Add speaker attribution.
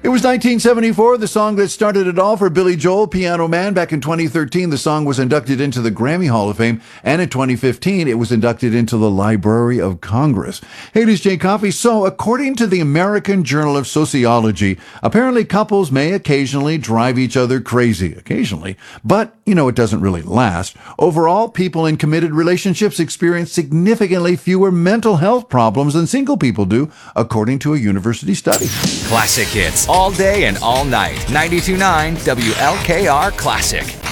Speaker 1: It was 1974, the song that started it all for Billy Joel, Piano Man. Back in 2013, the song was inducted into the Grammy Hall of Fame, and in 2015, it was inducted into the Library of Congress. Hey, it is Jay Coffey. So, according to the American Journal of Sociology, apparently couples may occasionally drive each other crazy. Occasionally. But, it doesn't really last. Overall, people in committed relationships experience significantly fewer mental health problems than single people do, according to a university study.
Speaker 2: Classic hits all day and all night. 92.9 WLKR Classic.